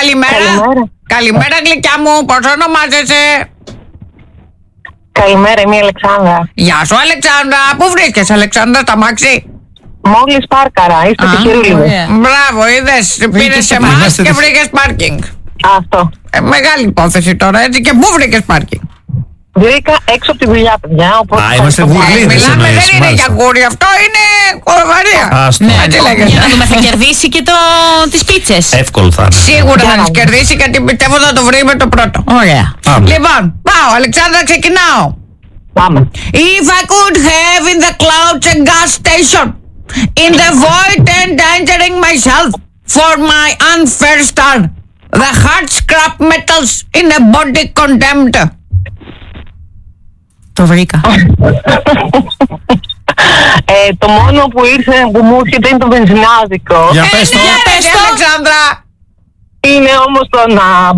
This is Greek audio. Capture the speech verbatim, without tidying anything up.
Καλημέρα. Καλημέρα. Καλημέρα, γλυκιά μου. Πώς ονομάζεσαι? Καλημέρα, είμαι η Αλεξάνδρα. Γεια σου, Αλεξάνδρα. Πού βρίσκεσαι, Αλεξάνδρα, στα μάξι? Μόλις πάρκαρα, είστε τυχερούλιδες. Μπράβο, είδες. Πήρες εμάς Είμαστε και τυχ- βρήκες πάρκινγκ. Αυτό. Ε, μεγάλη υπόθεση τώρα, έτσι. Και πού βρήκες πάρκινγκ? Βρήκα έξω από τη δουλειά, παιδιά. Οπότε Α, είμαστε ευχαριστώ βουλίδες. πάρα. Μιλάμε, εννοείς, δεν είναι μάλιστα. για γούρι, αυτό είναι κολοβαρία. Άστο. Ναι, Έτσι για λέγεται. να δούμε, θα κερδίσει και το... τις πίτσες. Εύκολο θα είναι. Σίγουρα θα Για να τις δούμε. κερδίσει γιατί πιστεύω θα το βρει με το πρώτο. Ωραία. Πάμε. Λοιπόν, πάω, Αλεξάνδρα, ξεκινάω. Πάμε. If I could have in the clouds a gas station, in the void endangering myself for my unfair star, the hard scrap metals in a body condemned. Το βρήκα. ε, το μόνο που ήρθε, που μου έρχεται είναι το βενζινάδικο. Για πες το. Για πες το, Αλεξάνδρα. Είναι όμως το να